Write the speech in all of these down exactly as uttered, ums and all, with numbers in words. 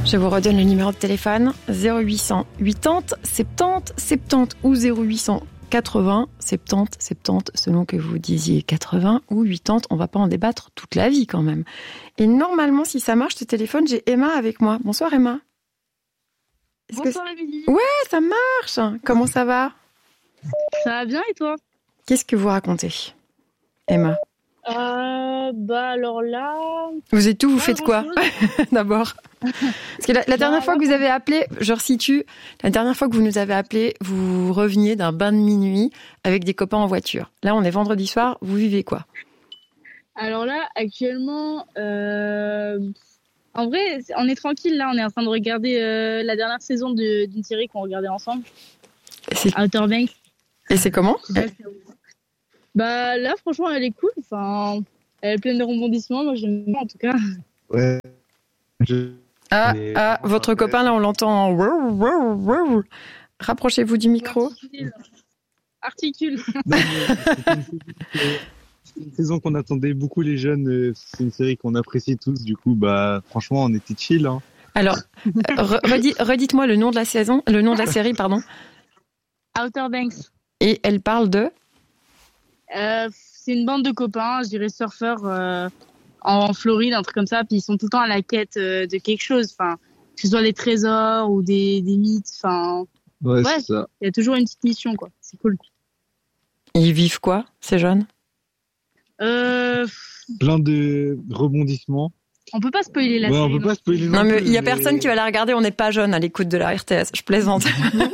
Je vous redonne le numéro de téléphone zéro huit cents quatre-vingts soixante-dix soixante-dix ou zéro huit cents quatre-vingts soixante-dix soixante-dix selon que vous disiez quatre-vingts ou quatre-vingts. On va pas en débattre toute la vie quand même. Et normalement, si ça marche ce téléphone, j'ai Emma avec moi. Bonsoir Emma. Est-ce Bonsoir que... Émilie. Ouais, ça marche. Comment ça va? Ça va bien et toi? Qu'est-ce que vous racontez, Emma? Euh, bah alors là... Vous êtes où? Vous faites quoi d'abord? Parce que la, la dernière bah, fois que vous avez appelé, je resitue, la dernière fois que vous nous avez appelé, vous reveniez d'un bain de minuit avec des copains en voiture. Là, on est vendredi soir, vous vivez quoi? Alors là, actuellement, euh, en vrai, on est tranquille là, on est en train de regarder euh, la dernière saison de, d'une série qu'on regardait ensemble. C'est... Outer Banks. Et c'est comment? Bah là, franchement, elle est cool. Enfin, elle est pleine de rebondissements. Moi, j'aime bien en tout cas. Ouais. Je... Ah, ah, votre copain là, on l'entend. Rapprochez-vous du micro. Articule. Articule. C'est une saison qu'on attendait beaucoup les jeunes. C'est une série qu'on apprécie tous. Du coup, bah franchement, on était chill. Hein. Alors, redit, redites-moi le nom de la saison, le nom de la série, pardon. Outer Banks. Et elle parle de. Euh, c'est une bande de copains, je dirais surfeurs euh, en Floride, un truc comme ça, puis ils sont tout le temps à la quête euh, de quelque chose, enfin, que ce soit des trésors ou des, des mythes, enfin, ouais, ouais, c'est ça. Il y a toujours une petite mission, quoi, c'est cool. Et ils vivent quoi, ces jeunes? euh... Plein de rebondissements. On peut pas spoiler la ouais, série. On peut pas spoiler non, mais il y a mais... personne qui va la regarder, on n'est pas jeune à l'écoute de la R T S, je plaisante.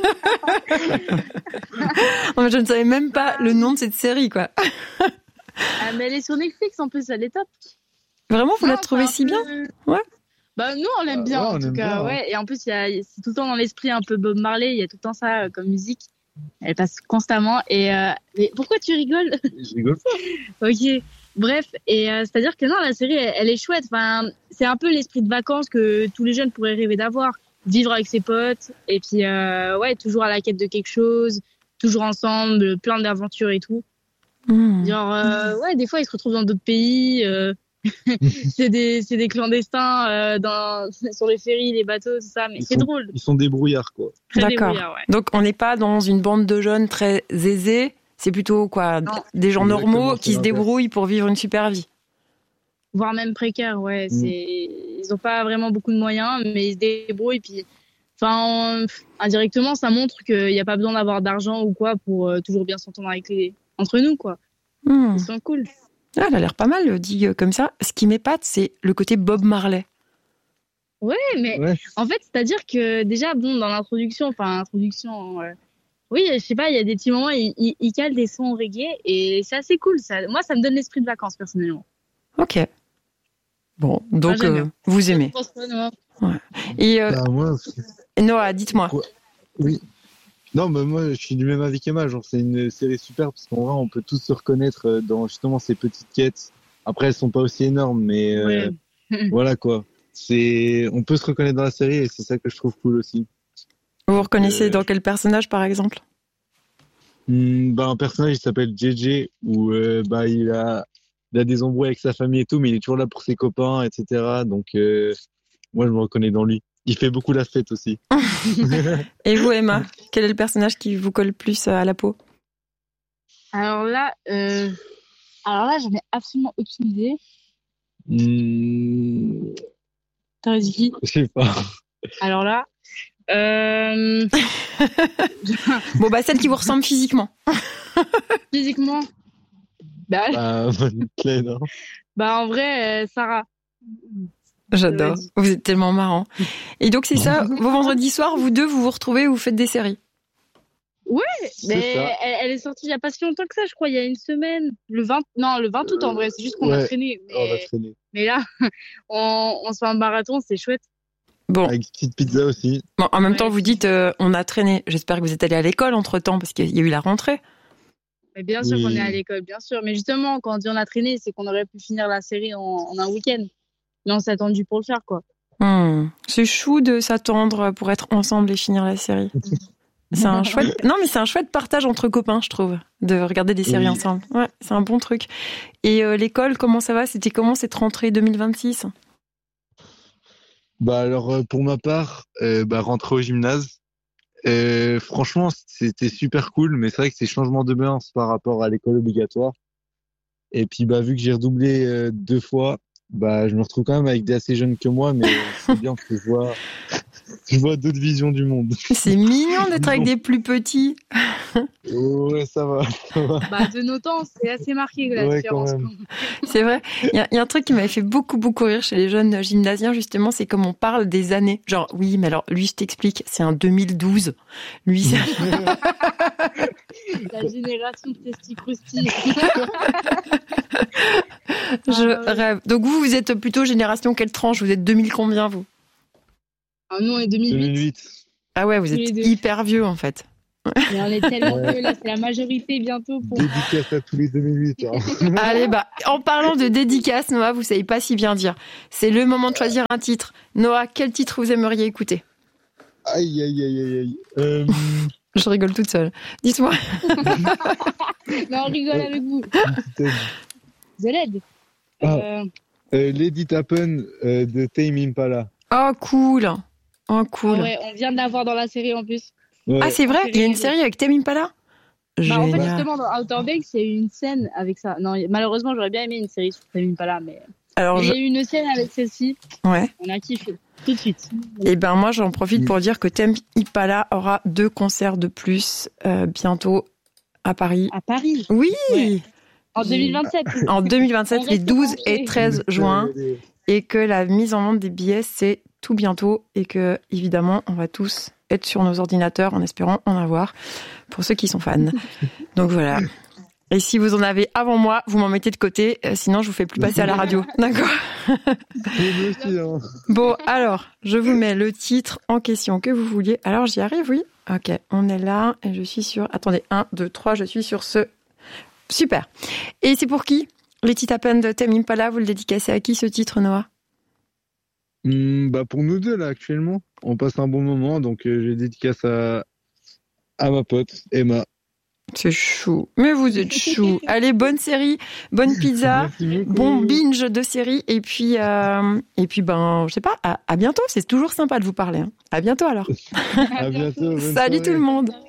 Non, je ne savais même pas le nom de cette série, quoi. Ah, mais elle est sur Netflix en plus, elle est top. Vraiment, vous non, la trouvez si peu... bien? Ouais. Bah nous, on l'aime bien, ouais, en tout cas, bien, ouais. Hein. Et en plus, il y a, c'est tout le temps dans l'esprit un peu Bob Marley, il y a tout le temps ça euh, comme musique. Elle passe constamment. Et euh... mais pourquoi tu rigoles? Je rigole pas. Ok. Bref, et euh, c'est-à-dire que non, la série, elle, elle est chouette. Enfin, c'est un peu l'esprit de vacances que tous les jeunes pourraient rêver d'avoir. Vivre avec ses potes, et puis euh, ouais, toujours à la quête de quelque chose, toujours ensemble, plein d'aventures et tout. Mmh. Genre, euh, ouais, des fois, ils se retrouvent dans d'autres pays. Euh, c'est des, c'est des clandestins euh, dans, sur les ferries, les bateaux, tout ça, mais ils c'est sont, drôle. Ils sont débrouillards, quoi. Très D'accord. Ouais. Donc, on n'est pas dans une bande de jeunes très aisés. C'est plutôt quoi, non. Des gens Exactement, normaux qui se débrouillent pour vivre une super vie. Voire même précaires, ouais. Mmh. C'est... Ils n'ont pas vraiment beaucoup de moyens, mais ils se débrouillent. Puis, enfin, indirectement, ça montre qu'il n'y a pas besoin d'avoir d'argent ou quoi pour euh, toujours bien s'entendre avec les... entre nous, quoi. Mmh. Ils sont cool. Ah, elle a l'air pas mal, dit comme ça. Ce qui m'épate, c'est le côté Bob Marley. Ouais, mais ouais. En fait, c'est-à-dire que déjà, bon, dans l'introduction, enfin, l'introduction... Euh... Oui, je sais pas, il y a des petits moments, il, il, il cale des sons reggae et c'est assez cool. Ça, moi, ça me donne l'esprit de vacances, personnellement. Ok. Bon, donc, ah, euh, vous aimez. Ouais. Et euh, bah, moi, Noah, dites-moi. Quoi oui. Non, mais moi, je suis du même avis qu'Emma. Genre, c'est une série super parce qu'en vrai, on peut tous se reconnaître dans justement ces petites quêtes. Après, elles sont pas aussi énormes, mais euh, ouais. Voilà quoi. C'est, on peut se reconnaître dans la série et c'est ça que je trouve cool aussi. Vous vous reconnaissez euh... dans quel personnage, par exemple? Mmh, bah, un personnage, il s'appelle J J, où euh, bah, il a, il a des embrouilles avec sa famille et tout, mais il est toujours là pour ses copains, et cetera. Donc, euh, moi, je me reconnais dans lui. Il fait beaucoup la fête aussi. Et vous, Emma, quel est le personnage qui vous colle plus à la peau? Alors là, euh... alors là, j'en ai absolument aucune idée. Mmh... T'as dit qui? Je sais pas. Alors là. Euh... bon bah celle qui vous ressemble physiquement. Physiquement. Bah, bah, Claire, non. bah en vrai, euh, Sarah. J'adore. Vous êtes tellement marrant. Et donc c'est ça, vos vendredis soirs, vous deux, vous vous retrouvez, vous faites des séries. Ouais, mais elle, elle est sortie il y a pas si longtemps que ça, je crois, il y a une semaine, le vingt, non, le vingt août en vrai, c'est juste qu'on ouais, a traîné. Mais, on a traîné. Mais là, on, on se fait un marathon, c'est chouette. Bon. Avec une petite pizza aussi. Bon, en même ouais. temps, vous dites, euh, on a traîné. J'espère que vous êtes allé à l'école entre temps, parce qu'il y a eu la rentrée. Mais bien sûr oui. qu'on est à l'école, bien sûr. Mais justement, quand on dit on a traîné, c'est qu'on aurait pu finir la série en, en un week-end. Mais on s'est attendu pour le faire, quoi. Mmh. C'est chou de s'attendre pour être ensemble et finir la série. C'est un chouette, non, mais c'est un chouette partage entre copains, je trouve, de regarder des séries oui. ensemble. Ouais, c'est un bon truc. Et euh, l'école, comment ça va? C'était comment cette rentrée deux mille vingt-six? Bah alors euh, pour ma part, euh, bah rentrer au gymnase. Euh, franchement, c'était super cool, mais c'est vrai que c'est changement de mœurs par rapport à l'école obligatoire. Et puis bah vu que j'ai redoublé euh, deux fois, bah je me retrouve quand même avec des assez jeunes que moi, mais c'est bien parce que je vois, je vois d'autres visions du monde. C'est mignon d'être avec Disons. des plus petits. Ouais, ça va, ça va. Bah, de nos temps, c'est assez marqué la Ouais, différence. quand même. C'est vrai. Il y, a- il y a un truc qui m'avait fait beaucoup, beaucoup rire chez les jeunes gymnasiens, justement, c'est comme on parle des années. Genre, oui, mais alors, lui, je t'explique, c'est un deux mille douze. Lui, c'est... La génération de testicrusti. je Ah ouais. rêve. Donc, vous, vous êtes plutôt génération quelle tranche? Vous êtes deux mille combien, vous? Ah, nous, on est deux mille huit. deux mille huit. Ah ouais, vous Tous êtes les deux. hyper vieux, en fait. Mais on est tellement Ouais. vieux, là, c'est la majorité bientôt pour. Dédicace à tous les deux mille huit. Hein. Allez, bah, en parlant de dédicace, Noah, vous savez pas si bien dire. C'est le moment de choisir un titre. Noah, quel titre vous aimeriez écouter? Aïe, aïe, aïe, aïe, aïe. Euh, Je rigole toute seule. Dites-moi. Non, on rigole avec vous. petite, The Led. Ah. Euh, euh, Let It Happen euh, de Tame Impala. Oh, cool. Oh, ah cool. ouais, on vient de la voir dans la série en plus. Ouais. Ah, c'est vrai? série, Il y a une ouais. série avec Tame Impala? Bah, en fait, Génial. justement, dans Outer Banks, il y a eu une scène avec ça. Non, malheureusement, j'aurais bien aimé une série sur Tame Impala, mais Alors, il y je... a eu une scène avec celle-ci. ouais. On a kiffé. Tout de suite. Et ben, moi, j'en profite pour dire que Tame Impala aura deux concerts de plus euh, bientôt à Paris. À Paris. Oui! Ouais. En deux mille vingt-sept. En deux mille vingt-sept, On les reste douze branchés. et treize juin. Et que la mise en vente des billets, c'est tout bientôt. Et que, évidemment, on va tous être sur nos ordinateurs en espérant en avoir pour ceux qui sont fans. Donc voilà. Et si vous en avez avant moi, vous m'en mettez de côté. euh, Sinon, je vous fais plus passer à la radio. D'accord? Oui, aussi, hein. Bon, alors, je vous mets le titre en question que vous vouliez. Alors, j'y arrive, oui? Ok, on est là et je suis sur... Attendez, un, deux, trois, je suis sur ce... Super. Et c'est pour qui? Let It Happen de Tame Impala, vous le dédicacez à qui ce titre, Noah? Hmm, bah pour nous deux là actuellement, on passe un bon moment, donc euh, je dédicace à à ma pote Emma. C'est chou. Mais vous êtes chou. Allez, bonne série, bonne pizza, Merci beaucoup. bon binge de série. Et puis, euh, et puis ben, je sais pas, à, à bientôt. C'est toujours sympa de vous parler. Hein. À bientôt alors. À bientôt. bonne Salut soirée. tout le monde.